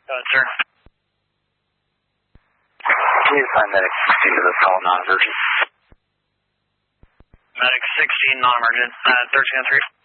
Go ahead, sir. Can you assign medic 16 to this call, non-emergent? Medic 16, non-emergent. 1303.